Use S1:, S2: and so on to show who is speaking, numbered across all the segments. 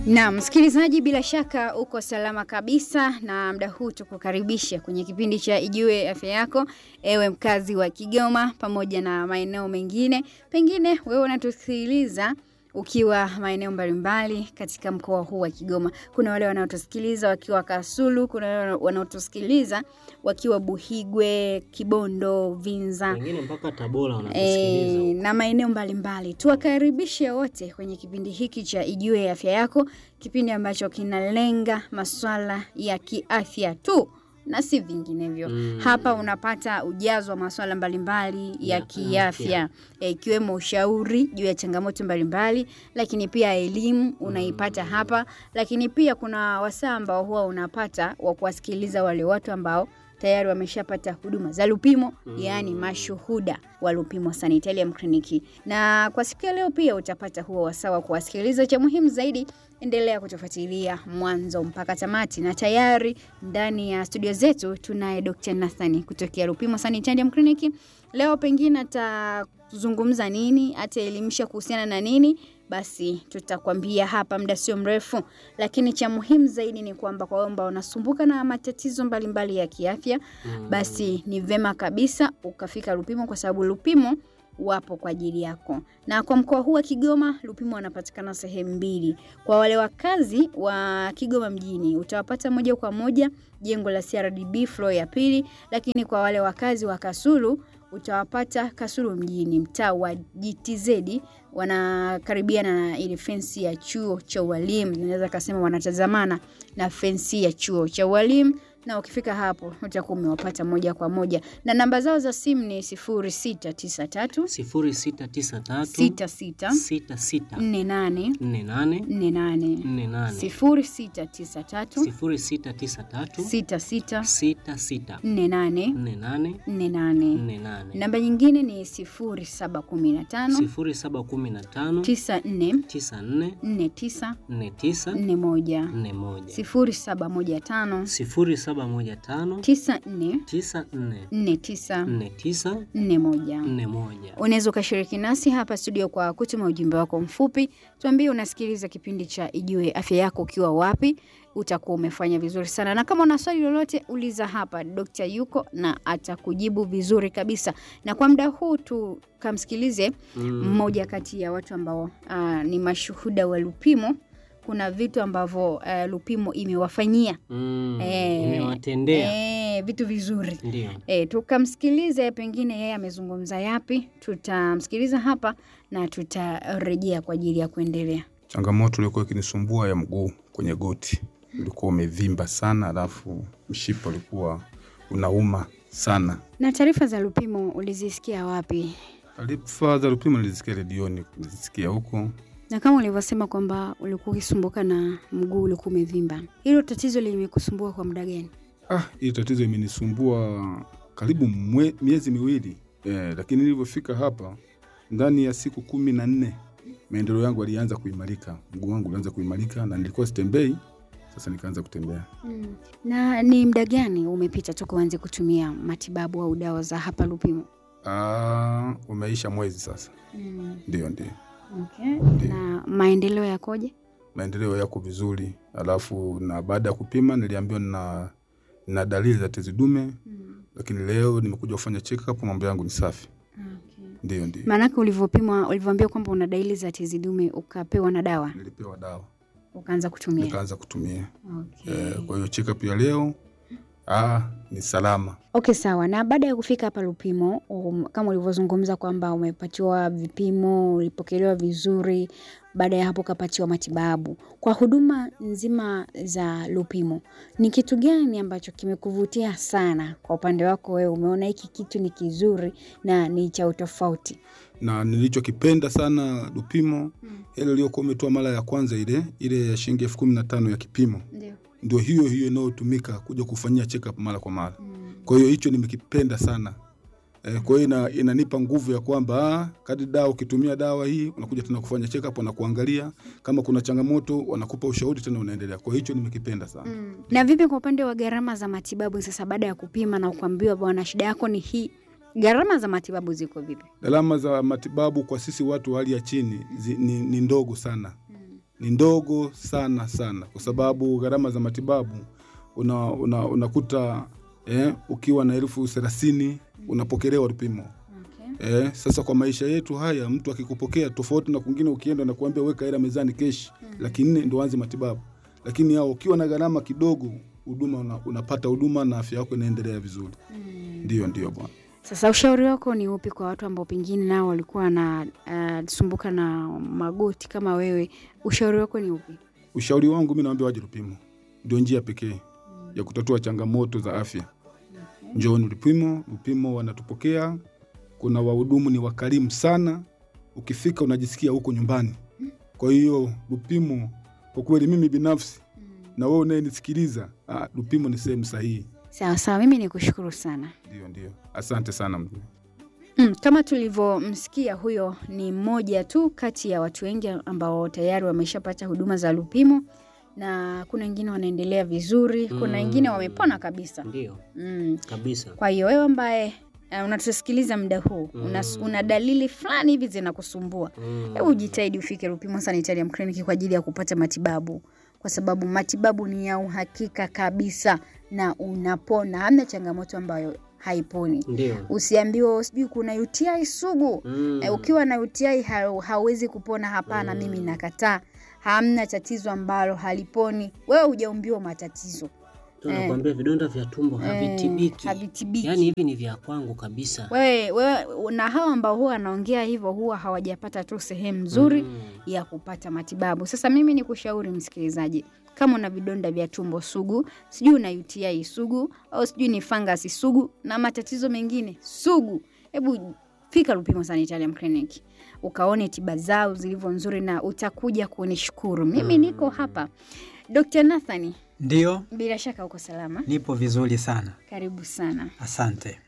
S1: Na msikilizaji, bila shaka uko salama kabisa, na muda huu tukukaribisha kwenye kipindi cha Ijue Afya Yako. Ewe mkazi wa Kigoma pamoja na maeneo mengine, pengine wewe unatusikiliza ukiwa maeneo mbalimbali katika mkoa huu wa Kigoma. Kuna wale wanaotusikiliza wakiwa Kasulu, kuna wale wanaotusikiliza wakiwa Buhigwe, Kibondo, Vinza,
S2: wengine mpaka Tabora wanatusikiliza
S1: na maeneo mbalimbali. Tuwakaribishe wote kwenye kipindi hiki cha Ijue Afya Yako, kipindi ambacho kinalenga masuala ya kiafya tu na si vinginevyo. Hapa unapata ujazo wa masuala mbalimbali ya kiafya, ikiwemo ushauri juu ya changamoto mbalimbali, lakini pia elimu unaipata hapa, lakini pia kuna wasaa ambao huwa unapata wa kuwasikiliza wale watu ambao tayari wameshapata huduma za Lupimo, yani mashuhuda wa Lupimo Sanitarium Clinic. Na kwa siku ya leo pia utapata huo wasaa wa kuwasikiliza. Cha muhimu zaidi, endelea kutufuatilia mwanzo mpaka tamati, na tayari ndani ya studio zetu tunaye Dr. Nathan kutokea Lupimo Sanitarium Clinic. Leo pengine atazungumza nini, ataelimisha kuhusiana na nini, basi tutakwambia hapa muda sio mrefu. Lakini cha muhimu zaidi ni kwamba kwa wale ambao wanasumbuka na matatizo mbalimbali ya kiafya, basi ni vema kabisa ukafika Lupimo, kwa sababu Lupimo wapo kwa ajili yako. Na kwa mkoa huu wa Kigoma, Lupimo wanapatikana sehemu mbili. Kwa wale wakazi wa Kigoma mjini, utawapata moja kwa moja jengo la CRDB floor ya pili, lakini kwa wale wakazi wa Kasulu, utawapata Kasulu mjini, mtaa wa GTZ, wanakaribiana na ile fensi ya chuo cha ualimu. Naweza kusema wanatazamana na fensi ya chuo cha ualimu, na ukifika hapo utakuwa umewapata moja kwa moja. Na namba zao za simu ni 0693
S2: 66
S1: 48 48
S2: 66
S1: 48 48. Namba nyingine ni 0715 94 49 41 0715 94 Unaweza kushiriki nasi hapa studio kwa kutuma ujumbe wako mfupi. Tuambie unasikiliza kipindi cha Ijue Afya Yako ukiwa wapi. Utakuwa umefanya vizuri sana, na kama una swali lolote uliza hapa, Dr. yuko na atakujibu vizuri kabisa. Na kwa muda huu tukamsikilize mmoja kati ya watu ambao ni mashuhuda wa Lupimo. Kuna vitu ambavyo Lupimo imewafanyia,
S2: imewatendea
S1: vitu vizuri.
S2: Ndio.
S1: Tukamsikilize, pengine yeye amezungumza yapi. Tutamsikiliza hapa na tutarejea kwa ajili ya kuendelea.
S3: Changamoto ilikuwa ikinisumbua ya mguu kwenye goti. Ulikuwa umevimba sana, alafu mshipa ulikuwa unauma sana.
S1: Na taarifa za Lupimo ulizisikia wapi?
S3: Taarifa za Lupimo nilizisikia redioni, nilizisikia huko.
S1: Na kama ulivyosema kwamba ulikuwa ukisumbuka na mguu ulikuwa umevimba, hilo tatizo limekusumbua kwa muda gani?
S3: Hilo tatizo limenisumbua karibu miezi miwili. Lakini nilipofika hapa ndani ya siku 14 maendeleo yangu yalianza kuimarika. Mguu wangu ulianza kuimarika, na nilikuwa sitembei, sasa nikaanza kutembea.
S1: Na ni muda gani umepita toka uanze kutumia matibabu au dawa za hapa Lupimo?
S3: Umeisha mwezi sasa. Ndio.
S1: Okay. Na maendeleo yakoje?
S3: Maendeleo yako vizuri. Alafu na baada ya kupima niliambiwa na dalili za tezi dume. Lakini leo nimekuja kufanya check up, mambo yangu ni safi. Okay. Ndio.
S1: Maana ulivyoambiwa kwamba una dalili za tezi dume ukapewa na dawa?
S3: Nilipewa dawa.
S1: Ukaanza kutumia?
S3: Nikaanza kutumia.
S1: Okay.
S3: Kwa hiyo check up ya leo ni salama.
S1: Okay, sawa. Na baada ya kufika hapa Lupimo, kama ulivyozungumza kwamba umepatiwa vipimo, ulipokelewa vizuri, baada ya hapo kapatiwa matibabu. Kwa huduma nzima za Lupimo, ni kitu gani ambacho kimekuvutia sana kwa upande wako wewe? Umeona hiki kitu ni kizuri na ni cha utofauti?
S3: Na nilichokipenda sana Lupimo, ile iliyokuwa umetoa mara ya kwanza ile ya shilingi 15,000 ya kipimo. Ndio hiyo inayotumika kuja kufanyia check up mara kwa mara. Kwa hiyo hicho nimekipenda sana. Kwa hiyo inanipa nguvu ya kwamba kadri dawa ukitumia dawa hii unakuja tena kufanya check up na kuangalia kama kuna changamoto, wanakupa ushauri tena unaendelea. Kwa hiyo hicho nimekipenda sana.
S1: Na vipi kwa upande wa gharama za matibabu sasa, baada ya kupima na kuambiwa bwana shida yako ni hii, gharama za matibabu ziko vipi?
S3: Gharama za matibabu kwa sisi watu hali ya chini ni ndogo sana. ni ndogo sana sana, kwa sababu gharama za matibabu unakuta ukiwa na 30,000 unapokelewa Lupimo. Okay. Sasa kwa maisha yetu haya, mtu akikupokea tofauti na kwingine, ukienda na kuambia weka hela mezani keshi, lakini ndio anze matibabu. Lakini hao ukiwa na gharama kidogo, huduma unapata huduma na afya yako inaendelea vizuri. Ndio bwana.
S1: Sasa ushauri wako ni upi kwa watu ambao pengine nao walikuwa na sumbuka na magoti kama wewe? Ushauri wako ni upi?
S3: Ushauri wangu mimi naambia waje Lupimo. Ndio njia pekee ya kutatua changamoto za afya. Okay. Njooni Lupimo wanatupokea. Kuna wahudumu ni wakarimu sana. Ukifika unajisikia huko nyumbani. Kwa hiyo Lupimo, kwa kweli mimi binafsi na wewe unayenisikiliza, Lupimo ni sehemu sahihi.
S1: Sawa, mimi nikushukuru sana.
S3: Ndio. Asante sana mzee.
S1: Kama tulivyomsikia, huyo ni mmoja tu kati ya watu wengi ambao tayari wameshapata huduma za Lupimo, na kuna wengine wanaendelea vizuri, kuna wengine wamepona kabisa.
S2: Ndio. Kabisa.
S1: Kwa hiyo wewe ambaye unatusikiliza muda huu, una dalili fulani hivi zinakusumbua, hebu jitahidi ufike Lupimo Sanitarium Clinic kwa ajili ya kupata matibabu, kwa sababu matibabu ni ya uhakika kabisa na unapona. Hamna changamoto ambayo haiponi.
S2: Ndio.
S1: Usiambiwe sijui kuna UTI sugu. Ukiwa na UTI hauwezi kupona. Hapana, mimi nakataa. Hamna tatizo ambalo haliponi. Wewe hujaumbiwa matatizo.
S2: Tunakwambia vidonda vya tumbo havitibiki. Yaani hivi ni vya kwangu kabisa.
S1: Wewe na hao ambao huwa anaongea hivyo huwa hawajapata tu sehemu nzuri ya kupata matibabu. Sasa mimi nikushauri msikilizaji, kama una vidonda vya tumbo sugu, sijui una UTI sugu, au sijui ni fungus sugu na matatizo mengine sugu, hebu fika Lupimo Sanitarium Clinic ukaone tiba zao zilivyo nzuri na utakuja kunishukuru. Mimi niko hapa. Dr. Nathani.
S4: Ndio.
S1: Bila shaka uko salama?
S4: Nipo vizuri sana.
S1: Karibu sana.
S4: Asante.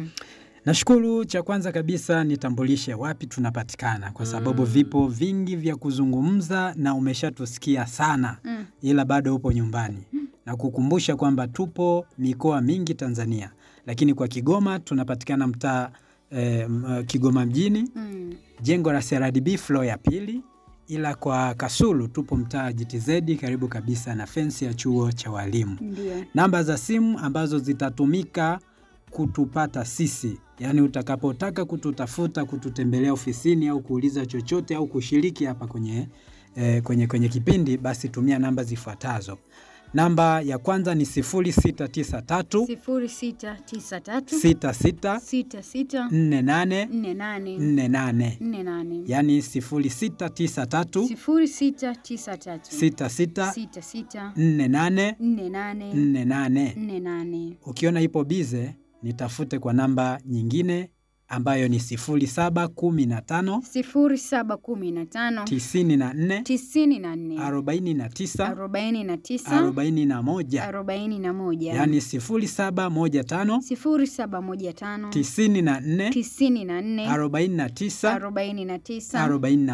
S4: Nashukuru. Cha kwanza kabisa nitambulishe wapi tunapatikana, kwa sababu vipo vingi vya kuzungumza na umeshatusikia sana, ila bado upo nyumbani. Na kukumbusha kwamba tupo mikoa mingi Tanzania, lakini kwa Kigoma tunapatikana mtaa Kigoma mjini, jengo la CRDB floor ya 2, ila kwa Kasulu tupo mtaa GTZ karibu kabisa na fence ya chuo cha walimu.
S1: Ndiyo.
S4: Namba za simu ambazo zitatumika kutupata sisi, yani utakapotaka kututafuta, kututembelea ofisini au kuuliza chochote au kushiriki hapa kwenye kipindi, basi tumia namba zifuatazo. Namba ya kwanza ni 0693 66 48 yani 0693 66 48. Ukiona ipo bize, nitafute kwa namba nyingine ambayo ni 0715 94 49 41 yani 0715 94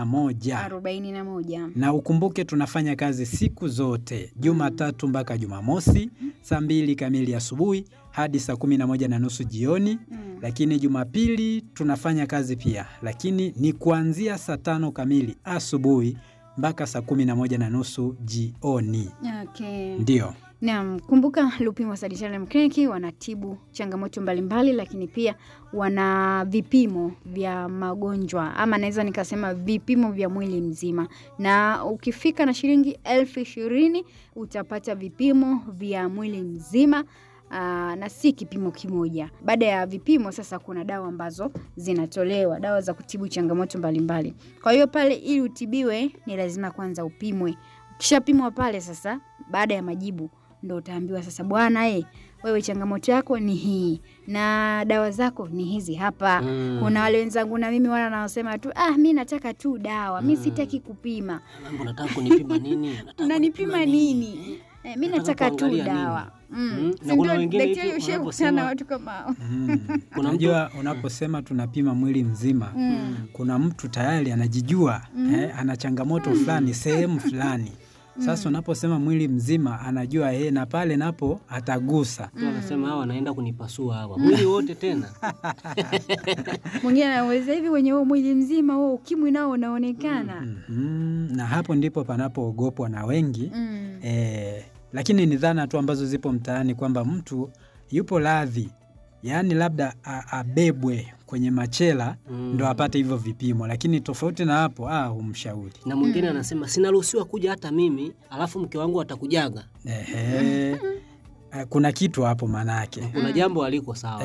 S4: 41. Na ukumbuke tunafanya kazi siku zote, Jumatatu mpaka Jumamosi, saa 2 kamili asubuhi hadi saa 11:30 jioni. Lakini Jumapili tunafanya kazi pia, lakini ni kuanzia saa 5 kamili asubuhi mpaka saa 11:30 jioni.
S1: Okay.
S4: Ndio.
S1: Naam, kumbuka Lupimo Sanitarium Clinic wanatibu changamoto mbalimbali, lakini pia wana vipimo vya magonjwa, ama naweza nikasema vipimo vya mwili mzima. Na ukifika na shilingi 20,000 utapata vipimo vya mwili mzima. Na si kipimo kimoja. Baada ya vipimo sasa kuna dawa ambazo zinatolewa, dawa za kutibu changamoto mbalimbali. Kwa hiyo pale ili utibiwe ni lazima kwanza upimwe. Ukishapimwa pale sasa, baada ya majibu ndio utaambiwa sasa, bwana wewe changamoto yako ni hii na dawa zako ni hizi hapa. Kuna wale wenzangu na mimi wanaosema tu mimi nataka tu dawa, mimi sitaki kupima.
S2: Unataka kunipima nini?
S1: Unanipima nini? Mimi nataka tu dawa.
S2: Na kuna wengine hivi
S1: wanaposema watu kama hao.
S4: Unajua unaposema tunapima mwili mzima, kuna mtu tayari anajijua ana changamoto fulani sehemu fulani. Sasa unaposema mwili mzima anajua na pale napo atagusa.
S2: Anasema hawa anaenda kunipasua hawa. Mwili wote tena.
S1: Mwingine anaweza hivi wenye huo mwili mzima huo ukimwi nao unaonekana.
S4: Na hapo ndipo panapoogopwa na wengi. Lakini ni dhana tu ambazo zipo mtaani kwamba mtu yupo radhi, yaani labda abebwe kwenye machela ndo apate hivyo vipimo, lakini tofauti na hapo humshauri.
S2: Na mwingine anasema sinaruhusiwa kuja hata mimi, alafu mke wangu atakujaga.
S4: Kuna kitu hapo manake.
S2: Kuna jambo aliko sawa.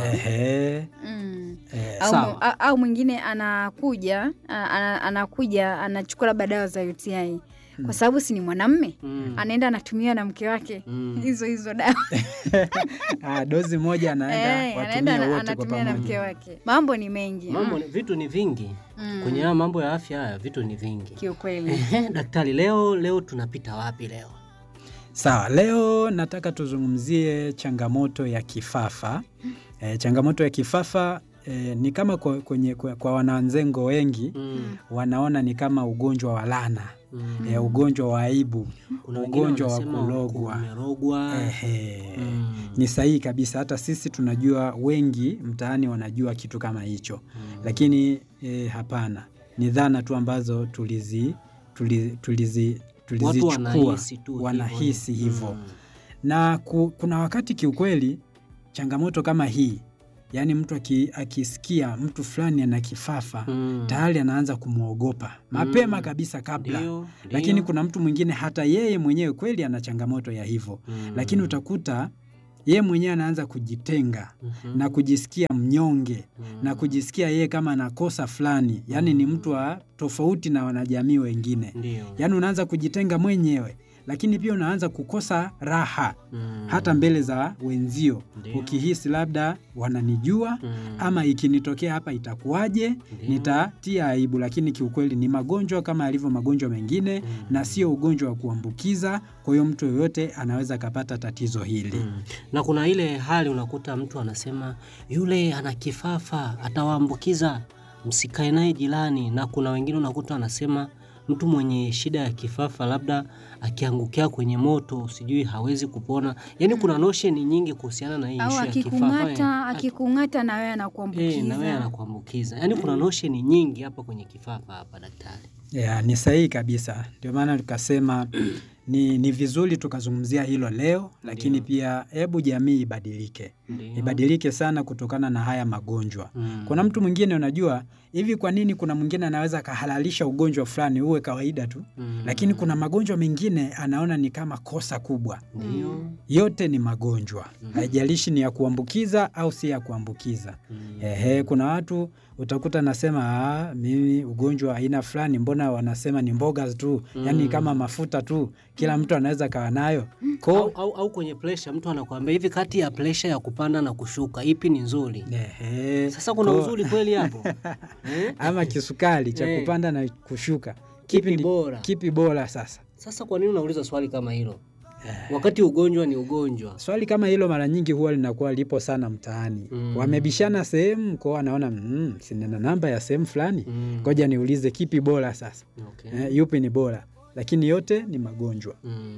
S1: Au mwingine anakuja anachukua labda dawa za UTI. Kwa sababu si ni mwanamume, anaenda anatumia na mke wake hizo dawa.
S4: Dozi moja anaenda wote kwa pamoja.
S1: Na mke wake. Mambo ni mengi.
S2: Vitu ni vingi. Kwenye haya mambo ya afya haya vitu ni vingi.
S1: Kiukweli.
S2: Daktari, leo tunapita wapi leo?
S4: Sawa, leo nataka tuzungumzie changamoto ya kifafa. Changamoto ya kifafa ni kama kwa wananzengo wengi wanaona ni kama ugonjwa wa laana. Ugonjwa wa aibu, ugonjwa wa kulogwa. Ni sahihi kabisa, hata sisi tunajua, wengi mtaani wanajua kitu kama hicho. Lakini hapana, ni dhana tu ambazo tulizichukua, wanahisi hivyo. Na kuna wakati kiukweli changamoto kama hii, yaani mtu akisikia mtu fulani ana kifafa tayari anaanza kumuogopa mapema kabisa kabla. Lakini kuna mtu mwingine hata yeye mwenyewe kweli ana changamoto ya hivyo, lakini utakuta yeye mwenyewe anaanza kujitenga na kujisikia mnyonge na kujisikia yeye kama anakosa fulani, yaani ni mtu wa tofauti na wanajamii wengine. Yaani unaanza kujitenga mwenyewe, lakini pia unaanza kukosa raha hata mbele za wenzio. Ukihisi labda wananijua ama ikinitokea hapa itakuwaje, nitatia aibu. Lakini kiukweli ni magonjwa kama yalivyo magonjwa mengine na sio ugonjwa wa kuambukiza. Kwa hiyo mtu yoyote anaweza kapata tatizo hili.
S2: Na kuna ile hali unakuta mtu anasema yule ana kifafa atawaambukiza, msikae naye jirani. Na kuna wengine unakuta anasema mtu mwenye shida ya kifafa labda akiangukia kwenye moto sijui hawezi kupona. Yaani kuna notion nyingi kuhusiana na hii issue ya kifafa.
S1: Akikung'ata na wewe anakuambukiza.
S2: Na wewe anakuambukiza. Yaani kuna notion nyingi hapa kwenye kifafa hapa daktari.
S4: Ni sahihi kabisa. Ndio maana tukasema ni vizuri tukazungumzia hilo leo, lakini pia hebu jamii ibadilike. Ibadilike sana kutokana na haya magonjwa. Kuna mtu mwingine unajua, hivi kwa nini kuna mwingine anaweza kahalalisha ugonjwa fulani uwe kawaida tu, lakini kuna magonjwa mengine anaona ni kama kosa kubwa. Yote ni magonjwa. Haijalishi ni ya kuambukiza au si ya kuambukiza. Kuna watu utakuta nasema mimi ugonjwa aina fulani mbona wanasema ni mboga tu, yani kama mafuta tu, kila mtu anaweza kawa nayo.
S2: Au kwenye pressure mtu anakuambia hivi kati ya pressure ya kupanda na kushuka ipi ni nzuri? Sasa kuna uzuri kweli hapo?
S4: Ama kisukari cha kupanda na kushuka, kipi bora sasa?
S2: Sasa kwa nini unauliza swali kama hilo? Wakati ugonjwa ni ugonjwa.
S4: Swali kama hilo mara nyingi huwa linakuwa lipo sana mtaani. Wamebishana sehemu kwa wanaona sina namba ya sehemu fulani. Ngoja niulize kipi bora sasa. Yupi ni bora? Lakini yote ni magonjwa.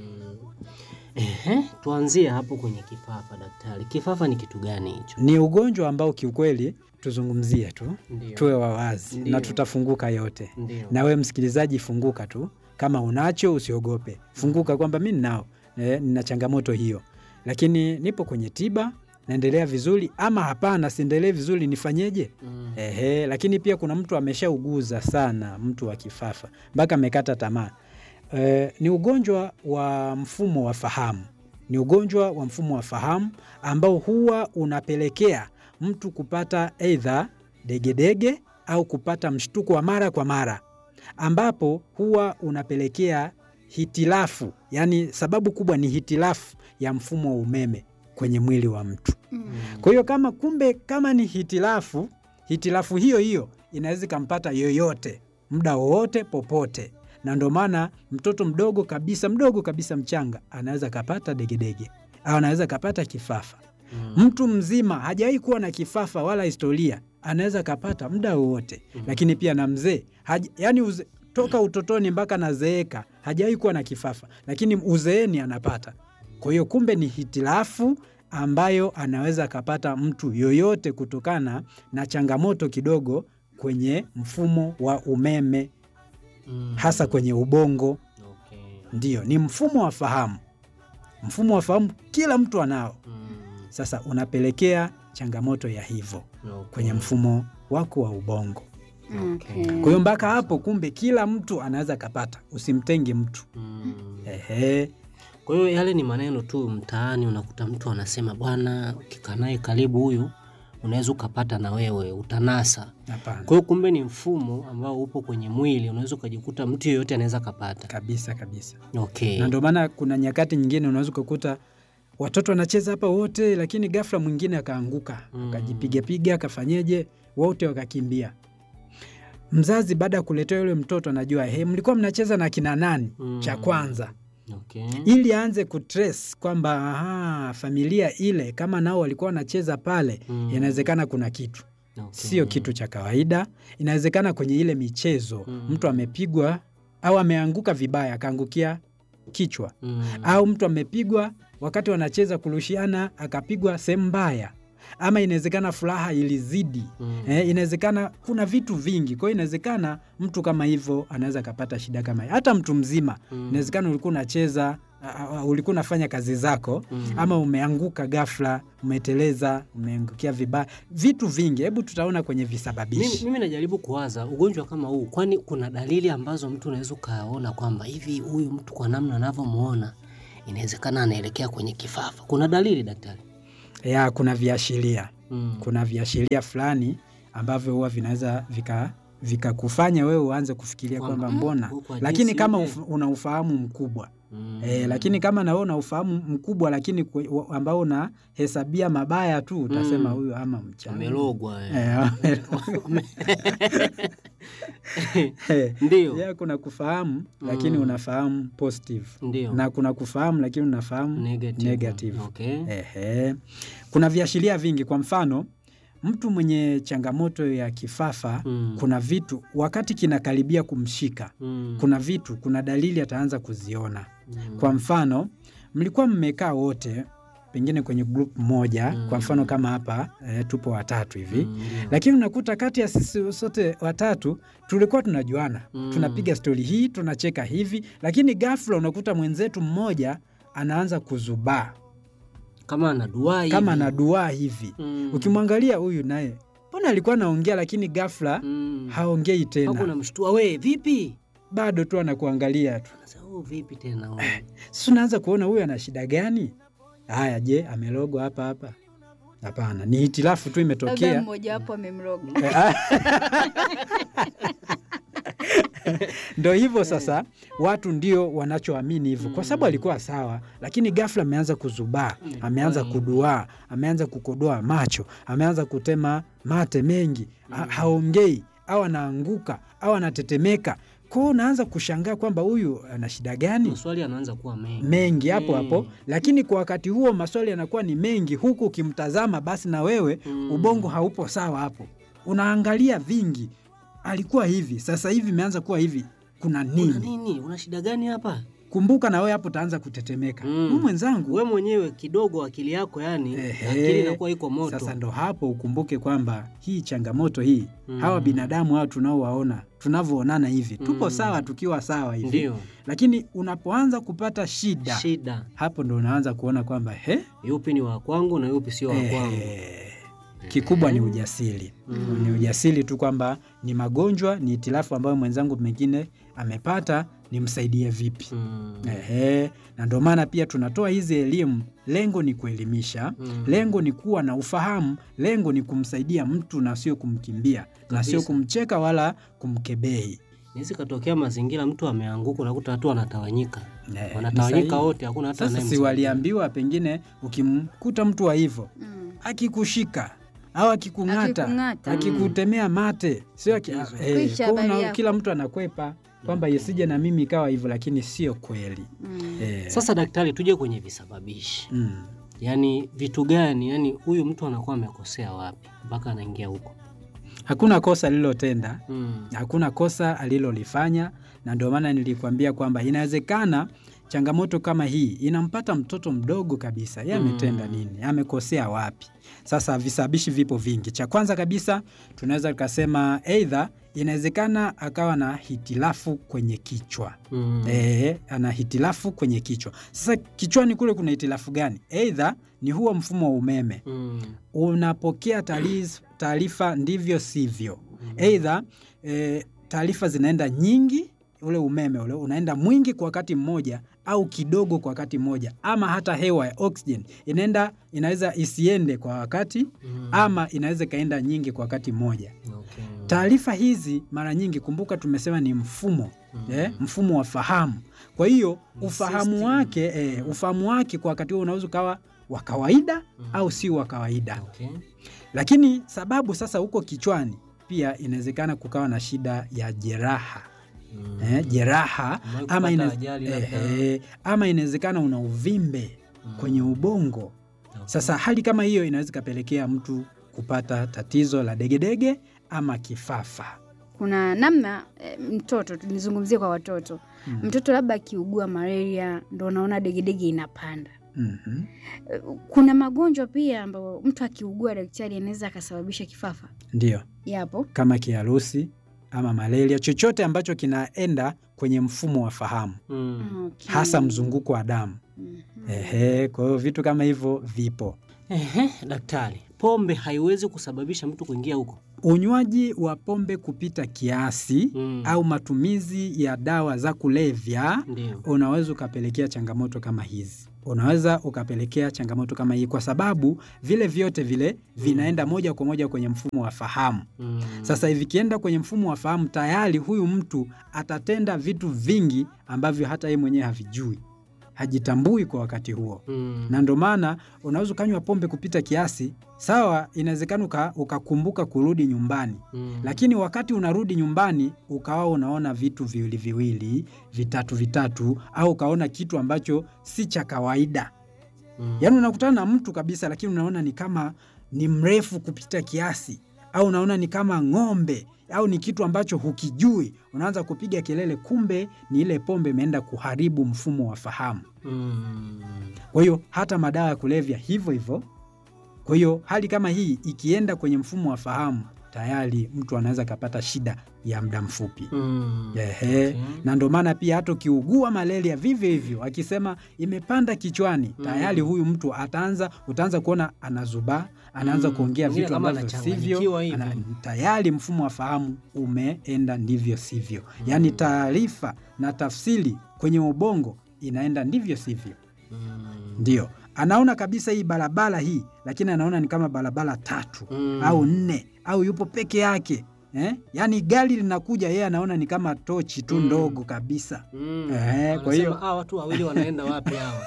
S2: Tuanzie hapo kwenye kifafa daktari. Kifafa ni kitu gani hicho?
S4: Ni ugonjwa ambao kiukweli tuzungumzie tu. Tuwe wawazi na tutafunguka yote. Na wewe msikilizaji funguka tu. Kama unacho usiogope. Funguka kwamba mimi ninao. Nina changamoto hiyo. Lakini nipo kwenye tiba, naendelea vizuri, ama hapana siendelee vizuri, nifanyeje? Lakini pia kuna mtu ameshauguza sana, mtu wa kifafa mpaka amekata tamaa. Ni ugonjwa wa mfumo wa fahamu. Ni ugonjwa wa mfumo wa fahamu ambao huwa unapelekea mtu kupata either degedege au kupata mshtuko wa mara kwa mara, ambapo huwa unapelekea hitilafu. Yani sababu kubwa ni hitilafu ya mfumo wa umeme kwenye mwili wa mtu. Kwa hiyo kama ni hitilafu hiyo inaweza kumpata yoyote muda wowote popote. Na ndio maana mtoto mdogo kabisa mchanga anaweza kapata degedege au anaweza kapata kifafa. Mtu mzima hajawahi kuwa na kifafa wala historia anaweza kapata muda wowote. Lakini pia na mzee yani toka utotoni mpaka nazeeka hajawahi kuwa na kifafa, lakini uzeeni anapata. Kwa hiyo kumbe ni hitilafu ambayo anaweza akapata mtu yoyote kutokana na changamoto kidogo kwenye mfumo wa umeme, hasa kwenye ubongo. Ndiyo, ni mfumo wa fahamu. Mfumo wa fahamu kila mtu anao. Sasa unapelekea changamoto ya hivyo kwenye mfumo wako wa ubongo. Kwa hiyo mpaka hapo kumbe kila mtu anaweza kapata, usimtenge mtu.
S2: Kwa hiyo yale ni maneno tu mtaani, unakuta mtu anasema bwana ukikaa naye karibu huyu unaweza ukapata na wewe utanasa.
S4: Hapana.
S2: Kwa hiyo kumbe ni mfumo ambao upo kwenye mwili, unaweza ukajikuta mtu yeyote anaweza kapata.
S4: Kabisa.
S2: Okay.
S4: Na ndio maana kuna nyakati nyingine unaweza kukuta watoto wanacheza hapa wote, lakini ghafla mwingine akaanguka, akajipiga akafanyeje, wote wakakimbia. Mzazi baada ya kuletea yule mtoto anajua mlikuwa mnacheza na kina nani cha kwanza.
S2: Okay.
S4: Ili aanze kutrace kwamba familia ile kama nao walikuwa wanacheza pale, inawezekana kuna kitu. Sio kitu cha kawaida. Inawezekana kwenye ile michezo mtu amepigwa au ameanguka vibaya akaangukia kichwa. Au mtu amepigwa wakati wanacheza kurushiana akapigwa sehemu mbaya. Ama inawezekana furaha ilizidi. Inawezekana kuna vitu vingi. Kwa hiyo inawezekana mtu kama hivyo anaweza kapata shida kama hiyo. Hata mtu mzima inawezekana ulikuwa unacheza, ulikuwa unafanya kazi zako, ama umeanguka ghafla, umeteleza, umeangukia vibaya. Vitu vingi. Hebu tutaona kwenye visababishi.
S2: Mimi najaribu kuwaza ugonjwa kama huu, kwani kuna dalili ambazo mtu unaweza kaona kwamba hivi huyu mtu kwa namna anavyomuona inawezekana anaelekea kwenye kifafa. Kuna dalili daktari?
S4: Ya, kuna viashiria. Kuna viashiria fulani ambavyo huwa vinaweza vikakufanya wewe uanze kufikiria kwamba mbona, lakini kama una ufahamu mkubwa. Lakini kama na wewe una ufahamu mkubwa lakini ambao unahesabia mabaya tu, utasema huyu ama mchana
S2: amelogwa.
S4: Ndio. Ya, kuna kufahamu lakini unafahamu positive.
S2: Ndiyo.
S4: Na kuna kufahamu lakini unafahamu negative.
S2: Okay.
S4: Kuna viashiria vingi. Kwa mfano, mtu mwenye changamoto ya kifafa, kuna vitu wakati kinakaribia kumshika, kuna dalili ataanza kuziona. Kwa mfano, mlikuwa mmekaa wote pengine kwenye group moja, kwa mfano kama hapa tupo watatu hivi, lakini unakuta kati ya sisi sote watatu tulikuwa tunajuana, tunapiga story hii, tunacheka hivi, lakini ghafla unakuta mwenzetu mmoja anaanza kuzubaa kama anaduaa hivi. Ukimwangalia huyu naye mbona alikuwa anaongea lakini ghafla haongei tena.
S2: Hapo unamshtua, wewe vipi?
S4: Bado tu anakuangalia tu.
S2: Sasa vipi tena wewe?
S4: Sasa unaanza kuona huyu ana shida gani? Haya, je, amelogwa hapa? Hapana, ni hitilafu tu imetokea.
S1: Labda mmoja hapo amemroga.
S4: Ndio hivyo sasa, watu ndio wanachoamini hivyo, kwa sababu alikuwa sawa, lakini ghafla ameanza kuzubaa, ameanza kuduaa, ameanza kukodoa macho, ameanza kutema mate mengi, haongei, au anaanguka, au anatetemeka. Kwa hiyo unaanza kushangaa kwamba huyu ana shida gani?
S2: Maswali yanaanza kuwa
S4: mengi hapo. Lakini kwa wakati huo maswali yanakuwa ni mengi, huku ukimtazama basi na wewe ubongo haupo sawa hapo. Unaangalia vingi. Alikuwa hivi, sasa hivi imeanza kuwa hivi. Kuna nini?
S2: Una shida gani hapa?
S4: Kumbuka na wewe hapo utaanza kutetemeka. Mwenzangu,
S2: wewe mwenyewe kidogo akili yako akili inakuwa iko moto.
S4: Sasa ndo hapo ukumbuke kwamba hii changamoto hii, hawa binadamu hao tunaowaona, tunavyoonana hivi, tupo sawa tukiwa sawa hivi.
S2: Ndiyo.
S4: Lakini unapoanza kupata shida, hapo ndo unaanza kuona kwamba
S2: yupi ni wa kwangu na yupi sio wa kwangu.
S4: Kikubwa ni ujasiri. Ni ujasiri tu kwamba ni magonjwa, ni hitilafu ambayo mwenzangu mwingine amepata, nimsaidie vipi. Na ndio maana pia tunatoa hizi elimu. Lengo ni kuelimisha, lengo ni kuwa na ufahamu, lengo ni kumsaidia mtu na sio kumkimbia, na sio kumcheka wala kumkebehi.
S2: Nisi katokea mazingira mtu ameanguka, unakuta watu wanatawanyika. Wanatawanyika wote, hakuna hata
S4: anayemsaidia. Sasa si waliambiwa pengine ukimkuta mtu wa hivyo, akikushika au akikung'ata, akikutemea mate, sio kila mtu anakwepa kwamba yesije na mimi ikawa hivyo, lakini sio kweli.
S2: Sasa daktari, tuje kwenye visababishi. Yaani vitu gani, yani huyu mtu anakuwa amekosea wapi mpaka anaingia huko?
S4: Hakuna kosa alilotenda, hakuna kosa alilolifanya, na ndio maana nilikwambia kwamba inawezekana changamoto kama hii inampata mtoto mdogo kabisa. Yeye ametenda nini? Amekosea wapi? Sasa visababishi vipo vingi. Cha kwanza kabisa tunaweza tukasema either inawezekana akawa na hitilafu kwenye kichwa. Ana hitilafu kwenye kichwa. Sasa kichwani kule kuna hitilafu gani? Either ni huo mfumo wa umeme. Unapokea taarifa ndivyo sivyo. Either taarifa zinaenda nyingi, ule umeme ule unaenda mwingi kwa wakati mmoja au kidogo kwa wakati mmoja, ama hata hewa ya oxygen inaweza isiende kwa wakati ama inaweza kaenda nyingi kwa wakati mmoja. Taarifa hizi mara nyingi, kumbuka tumesema ni mfumo, mfumo wa fahamu. Kwa hiyo ufahamu wake kwa wakati huo unaweza kawa wa kawaida au si wa kawaida. Lakini sababu sasa huko kichwani pia inawezekana kukawa na shida ya jeraha. Jeraha ama inawezekana una uvimbe kwenye ubongo. Sasa hali kama hiyo inaweza kapelekea mtu kupata tatizo la degedege ama kifafa.
S1: Kuna namna mtoto, tunizungumzie kwa watoto. Mtoto labda akiugua malaria ndio unaona degedege inapanda. Kuna magonjwa pia ambayo mtu akiugua daktari anaweza akasababisha kifafa.
S4: Ndio.
S1: Yapo.
S4: Kama kiharusi ama malaria, chochote ambacho kinaenda kwenye mfumo wa fahamu. Hasa mzunguko wa damu. Kwa hiyo vitu kama hivyo vipo.
S2: Daktari, pombe haiwezi kusababisha mtu kuingia huko?
S4: Unywaji wa pombe kupita kiasi au matumizi ya dawa za kulevya unaweza ukapelekea changamoto kama hizi. Unaweza ukapelekea changamoto kama hii kwa sababu vile vyote vile vinaenda moja kwa moja kwenye mfumo wa fahamu. Sasa hivi kienda kwenye mfumo wa fahamu, tayari huyu mtu atatenda vitu vingi ambavyo hata yeye mwenyewe havijui. Hajitambui kwa wakati huo. Na ndio maana unaweza kanywa pombe kupita kiasi, sawa, inawezekana ukakumbuka kurudi nyumbani. Lakini wakati unarudi nyumbani ukawa unaona vitu viwili, vitatu au ukaona kitu ambacho si cha kawaida. Yaani unakutana na mtu kabisa lakini unaona ni kama ni mrefu kupita kiasi, au unaona ni kama ng'ombe, au ni kitu ambacho hukijui, unaanza kupiga kelele, kumbe ni ile pombe imeenda kuharibu mfumo wa fahamu. Kwa hiyo hata madawa ya kulevya hivyo hivyo. Kwa hiyo hali kama hii ikienda kwenye mfumo wa fahamu, tayari mtu anaweza kapata shida ya muda mfupi. Na ndio maana pia hata ukiugua malaria vivyo hivyo, akisema imepanda kichwani, tayari huyu mtu utaanza kuona anazubaa, anaanza kuongea vitu ambavyo sivyo, tayari mfumo wa fahamu umeenda ndivyo sivyo. Yaani taarifa na tafsiri kwenye ubongo inaenda ndivyo sivyo. Ndio. Anaona kabisa hii barabara hii, lakini anaona ni kama barabara 3 au 4, au yupo peke yake. Yaani gari linakuja, yeye anaona ni kama tochi tu ndogo kabisa. Kwa hiyo
S2: watu wawili wanaenda wapi hawa?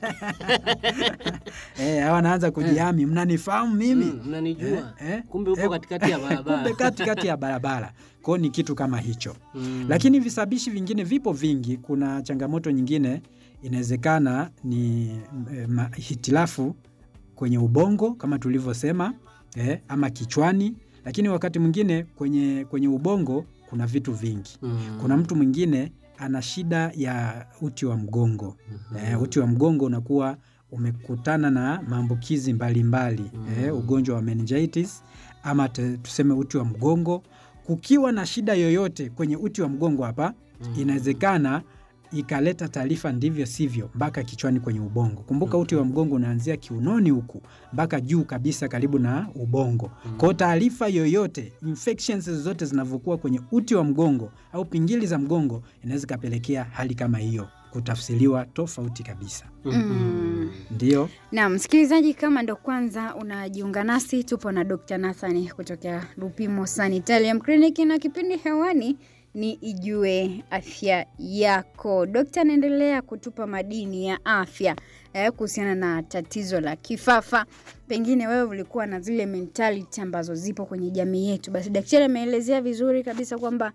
S4: Hawa anaanza kujihami, mnanifahamu mimi?
S2: Mnanijua? Kumbe upo katikati ya barabara.
S4: Kumbe katikati ya barabara. Kwa ni kitu kama hicho. Lakini visababishi vingine vipo vingi. Kuna changamoto nyingine, inawezekana ni hitilafu kwenye ubongo kama tulivyosema, ama kichwani. Lakini wakati mwingine kwenye ubongo kuna vitu vingi. Kuna mtu mwingine ana shida ya uti wa mgongo. Uti wa mgongo unakuwa umekutana na maambukizi mbalimbali, ugonjwa wa meningitis, ama tuseme uti wa mgongo. Kukiwa na shida yoyote kwenye uti wa mgongo hapa, inawezekana ikaleta taarifa ndivyo sivyo mpaka kichwani kwenye ubongo. Kumbuka uti wa mgongo unaanzia kiunoni huku mpaka juu kabisa karibu na ubongo. Kwa taarifa yoyote, infections zote zinavyokuwa kwenye uti wa mgongo au pingili za mgongo, inaweza kapelekea hali kama hiyo kutafsiriwa tofauti kabisa. Ndio.
S1: Na msikilizaji, kama ndo kwanza unajiunga nasi, tupo na Dr. Nathan kutoka Lupimo Sanitarium Clinic na kipindi hewani ni Ijue Afya Yako. Dokta anaendelea kutupa madini ya afya kuhusiana na tatizo la kifafa. Pengine wewe ulikuwa na zile mentality ambazo zipo kwenye jamii yetu. Basi daktari ameelezea vizuri kabisa kwamba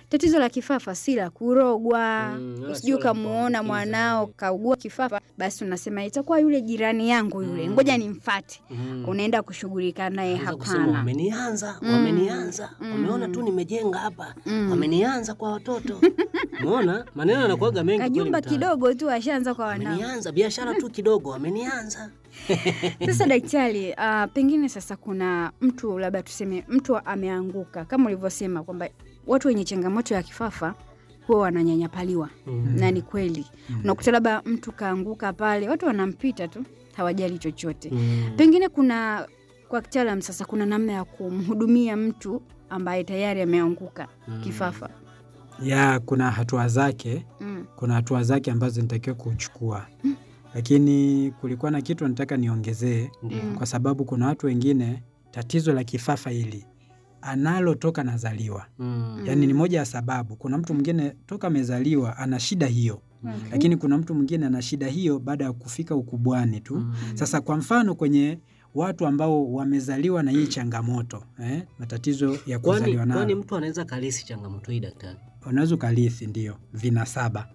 S1: tatizo la kifafa si la kurogwa. Usije ukamuona mwanao kaugua kifafa basi unasema itakuwa yule jirani yangu yule, ngoja nimfuate. Unaenda kushughulika naye, hapana.
S2: Wamenianza, wameona tu nimejenga hapa, wamenianza kwa watoto. Umeona? Maneno yanakuaga mengi kweli.
S1: Kajumba kidogo tu ashaanza kwa wanao.
S2: Wamenianza biashara tu kidogo, wamenianza.
S1: Sasa daktari, pengine sasa kuna mtu, labda tuseme mtu ameanguka kama ulivyosema kwamba watu wenye changamoto ya kifafa huwa wananyanyapaliwa. Na ni kweli. Unakuta labda mtu kaanguka pale, watu wanampita tu, hawajali chochote. Pengine kuna, kwa kitaalamu sasa, kuna namna ya kumhudumia mtu ambaye tayari ameanguka kifafa.
S4: Kuna hatua zake. Kuna hatua zake ambazo nitakiwa kuchukua. Lakini kulikuwa na kitu nataka niongezee, kwa sababu kuna watu wengine tatizo la kifafa hili analo toka nazaliwa. Yaani ni moja ya sababu. Kuna mtu mwingine toka amezaliwa ana shida hiyo. Lakini kuna mtu mwingine ana shida hiyo baada ya kufika ukubwani tu. Sasa kwa mfano kwenye watu ambao wamezaliwa na hii changamoto, matatizo ya kuzaliwa nao.
S2: Kwani mtu anaweza kalisi changamoto hii daktari?
S4: Unaweza kalisi, ndio, vinasaba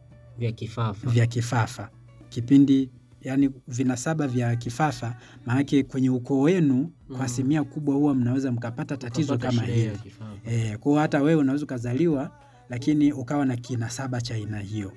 S2: vya
S4: kifafa. Kipindi, yani vinasaba vya kifafa, maana kwenye ukoo wenu kwa asilimia kubwa huwa mnaweza mkapata tatizo kama hili. Kwa hata wewe unaweza kuzaliwa lakini ukawa na kinasaba cha aina hiyo.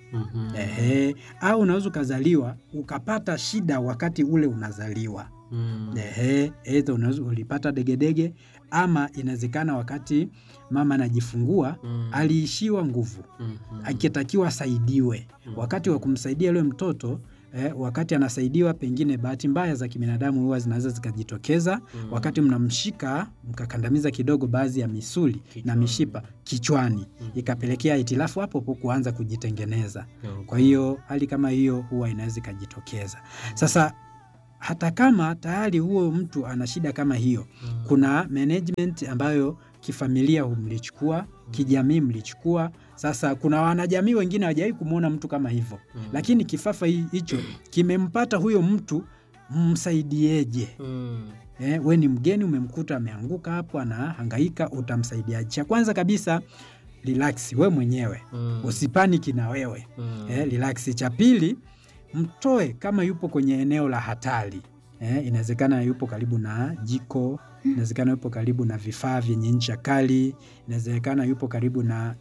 S4: Au unaweza kuzaliwa ukapata shida wakati ule unazaliwa. Either unaweza ulipata degedege, ama inawezekana wakati mama anajifungua aliishiwa nguvu, akitakiwa asaidiwe. Wakati wa kumsaidia yule mtoto, wakati anasaidiwa, pengine bahati mbaya za kibinadamu huwa zinaweza zikajitokeza. Wakati mnamshika mkakandamiza kidogo baadhi ya misuli na mishipa kichwani, ikapelekea itilafu hapo kuanza kujitengeneza. Kwa hiyo hali kama hiyo huwa inaweza kujitokeza. Sasa hata kama tayari huo mtu ana shida kama hiyo, kuna management ambayo kifamilia mlichukua, kijamii mlichukua. Sasa kuna wanajamii wengine hawajawahi kumuona mtu kama hivyo. Lakini kifafa hicho kimempata huyo mtu, msaidieje? We ni mgeni, umemkuta ameanguka hapo anahangaika, utamsaidiaje? Cha kwanza kabisa, relax we mwenyewe. Usipaniki na wewe. Relax. Cha pili, mtoe kama yupo kwenye eneo la hatari. Inawezekana yupo karibu na jiko, inawezekana yupo karibu na vifaa vyenye ncha kali, inawezekana yupo karibu na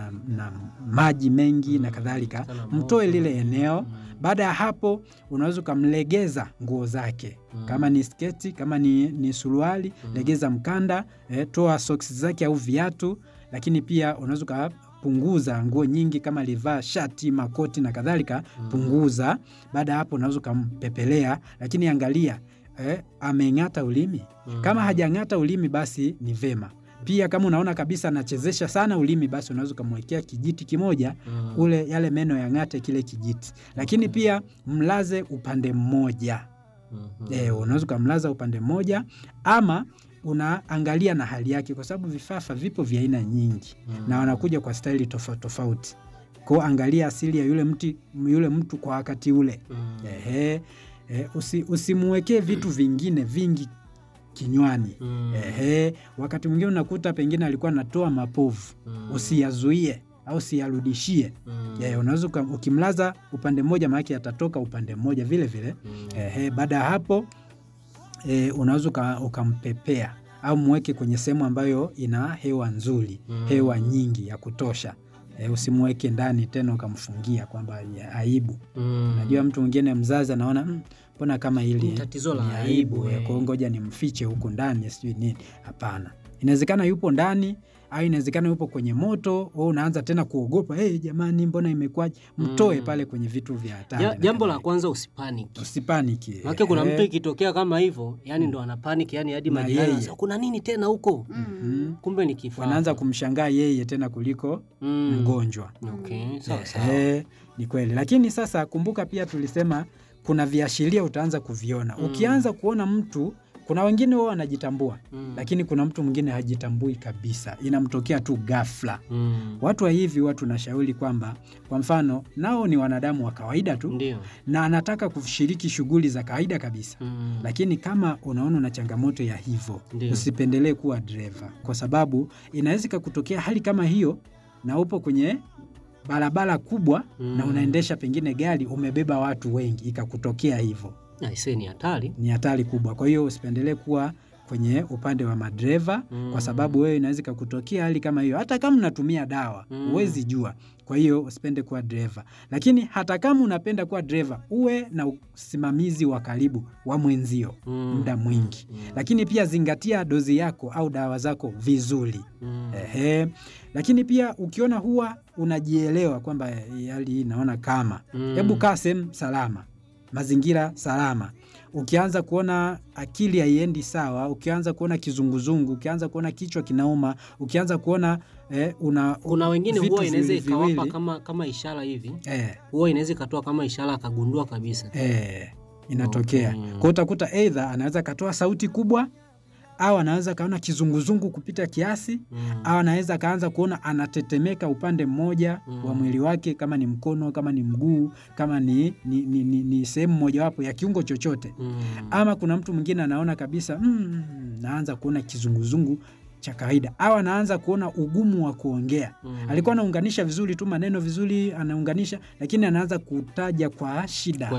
S4: maji mengi na kadhalika. Mtoe lile eneo. Baada ya hapo unaweza kumlegeza nguo zake. Kama ni sketi, kama ni suruali, legeza mkanda, toa socks zake au viatu. Lakini pia unaweza punguza nguo nyingi, kama alivaa shati, makoti na kadhalika, punguza. Baada hapo unaweza kumpepelea, lakini angalia ameng'ata ulimi. Kama hajang'ata ulimi basi ni vema. Pia kama unaona kabisa anachezesha sana ulimi, basi unaweza kumwekea kijiti kimoja, yale meno yang'ate kile kijiti. Lakini pia mlaze upande mmoja. Unaweza kumlaza upande mmoja, ama unaangalia na hali yake, kwa sababu vifafa vipo vya aina nyingi na wanakuja kwa staili tofauti tofauti. Kwa angalia asili ya yule mtu kwa wakati ule. Usimwekee vitu vingine vingi kinywani. Wakati mwingine unakuta pengine alikuwa anatoa mapovu, usiyazuie au usiyarudishie. Unaweza ukimlaza upande mmoja, maana atatoka upande mmoja vile vile. Baada ya hapo unaweza ukampepea au mweke kwenye sehemu ambayo ina hewa nzuri, hewa nyingi ya kutosha. Usimweke ndani tena ukamfungia kwamba aibu. Unajua mtu mwingine mzazi anaona mbona kama hili
S2: tatizo la aibu,
S4: kwa ngoja nimfiche huko ndani sijui nini. Hapana. Inawezekana yupo ndani, au inawezekana yupo kwenye moto, au unaanza tena kuogopa, jamani mbona imekwaje? Mtoe pale kwenye vitu vya hatari.
S2: Jambo la kwanza, usipaniki. Maana kuna mtu ikitokea kama hivyo, yani ndo anapaniki, yani hadi majirani sasa kuna nini tena huko? Kumbe ni kifafa. Wanaanza kumshangaa yeye tena kuliko mgonjwa. Sawa. Ni kweli. Lakini sasa kumbuka pia tulisema kuna viashiria utaanza kuviona. Ukianza kuona mtu, kuna wengine wao wanajitambua, lakini kuna mtu mwingine hajitambui kabisa. Inamtokea tu ghafla. Watu wa hivi watu nashauri kwamba, kwa mfano, nao ni wanadamu wa kawaida tu. Ndiyo.
S4: Na anataka kushiriki shughuli za kawaida kabisa. Lakini kama unaona una changamoto ya hivyo, usipendelee kuwa dereva, kwa sababu inaweza kutokea hali kama hiyo na upo kwenye barabara kubwa na unaendesha pengine gari umebeba watu wengi ikakutokea hivyo.
S2: Aisee, ni hatari.
S4: Ni hatari kubwa. Kwa hiyo usipendelee kuwa kwenye upande wa madereva kwa sababu wewe inaweza kukutokea hali kama hiyo. Hata kama unatumia dawa, huwezi jua. Kwa hiyo usipende kuwa dereva. Lakini hata kama unapenda kuwa dereva, uwe na usimamizi wa karibu wa mwenzio muda mwingi. Lakini pia zingatia dozi yako au dawa zako vizuri. Lakini pia ukiona huwa unajielewa kwamba hali hii naona kama, hebu kaa sehemu salama, mazingira salama. Ukianza kuona akili haiendi sawa, ukianza kuona kizunguzungu, ukianza kuona kichwa kinauma, ukianza kuona
S2: kuna wengine huwa inaweza ikawapa kama ishara hivi. Huwa inaweza ikatoa kama ishara akagundua kabisa.
S4: Inatokea. Kwa utakuta either anaweza katoa sauti kubwa, au anaweza kaona kizunguzungu kupita kiasi, au anaweza kaanza kuona anatetemeka upande mmoja wa mwili wake, kama ni mkono, kama ni mguu, kama ni sehemu mojawapo ya kiungo chochote. Ama kuna mtu mwingine anaona kabisa naanza kuona kizunguzungu cha kawaida, au anaanza kuona ugumu wa kuongea. Alikuwa anaunganisha vizuri tu maneno vizuri, anaunganisha, lakini anaanza kutaja kwa shida.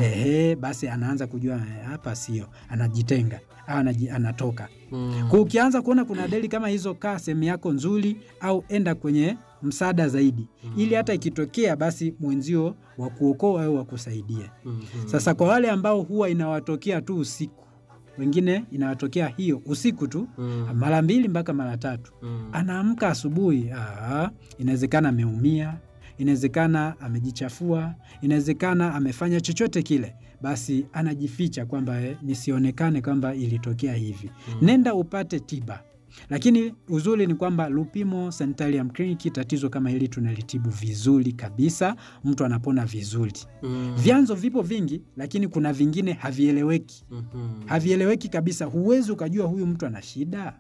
S4: Basi anaanza kujua hapa sio, anajitenga au anatoka. Kwa ukianza kuona kuna dalili kama hizo, kaa sehemu yako nzuri au enda kwenye msaada zaidi, ili hata ikitokea basi mwenzio wa kuokoa au wa kusaidia. Sasa kwa wale ambao huwa inawatokea tu usiku, wengine inawatokea hiyo usiku tu mara 2 mpaka mara 3, anaamka asubuhi, inawezekana ameumia, inawezekana amejichafua, inawezekana amefanya chochote kile, basi anajificha kwamba nisionekane kwamba ilitokea hivi. Nenda upate tiba. Lakini uzuri ni kwamba Lupimo Sanitarium Clinic tatizo kama hili tunalitibu vizuri kabisa, mtu anapona vizuri. Vyanzo vipo vingi, lakini kuna vingine havieleweki. Havieleweki kabisa, huwezi ukajua huyu mtu ana shida.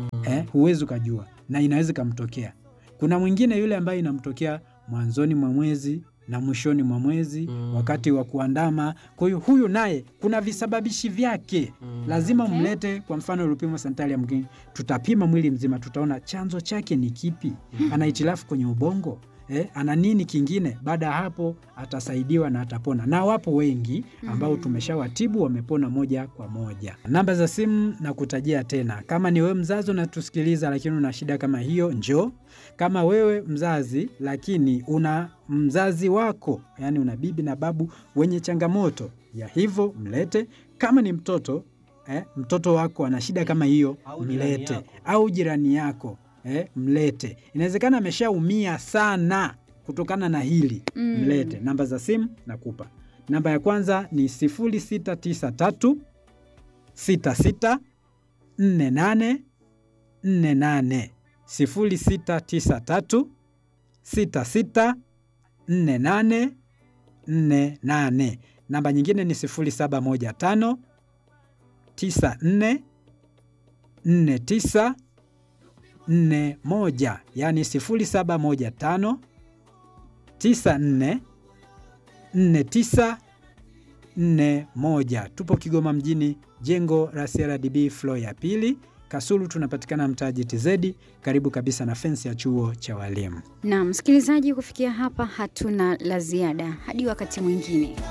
S4: Huwezi ukajua, na inaweza kumtokea. Kuna mwingine yule ambaye inamtokea mwanzoni mwa mwezi na mwishoni mwa mwezi, wakati wa kuandama. Kwa hiyo huyu naye kuna visababishi vyake. Lazima mlete, kwa mfano Lupimo Sanitarium Clinic, tutapima mwili mzima, tutaona chanzo chake ni kipi. Ana hitilafu kwenye ubongo, ana nini kingine? Baada ya hapo atasaidiwa na atapona. Na wapo wengi ambao tumeshawatibu wamepona moja kwa moja. Namba za simu na kutajia tena. Kama ni wewe mzazi unatusikiliza lakini una shida kama hiyo, njoo. Kama wewe mzazi lakini una mzazi wako, yani una bibi na babu wenye changamoto ya hivyo, mlete. Kama ni mtoto, mtoto wako ana shida kama hiyo, mlete. Au jirani yako, mlete. Inawezekana ameshaumia sana kutokana na hili, mlete. Namba za simu nakupa. Namba ya kwanza ni 0693 66 48 48. 0693 66 48 48. Namba nyingine ni 0715 94 49 41, yani 0715 94 49 41. Tupo Kigoma mjini, jengo la CRDB floor ya 2. Kasulu tunapatikana mtaa GTZ, karibu kabisa na fence ya chuo cha walimu.
S1: Na msikilizaji, kufikia hapa hatuna la ziada hadi wakati mwingine.